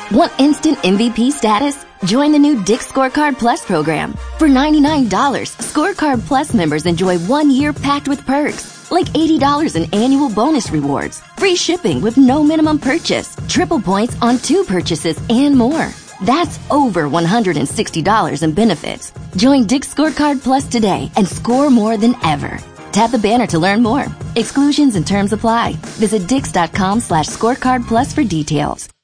Want instant MVP status? Join the new Dick's Scorecard Plus program. For $99, Scorecard Plus members enjoy 1 year packed with perks, like $80 in annual bonus rewards, free shipping with no minimum purchase, triple points on 2 purchases, and more. That's over $160 in benefits. Join Dick's Scorecard Plus today and score more than ever. Tap the banner to learn more. Exclusions and terms apply. Visit Dix.com/scorecard plus for details.